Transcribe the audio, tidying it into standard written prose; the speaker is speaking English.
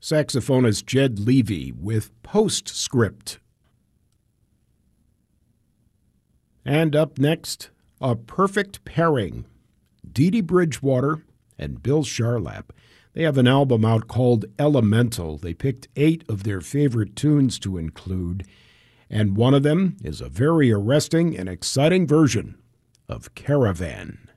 saxophonist Jed Levy with Postscript. And up next, A Perfect Pairing, Dee Dee Bridgewater and Bill Charlap. They have an album out called Elemental. They picked 8 of their favorite tunes to include, and one of them is a very arresting and exciting version of Caravan.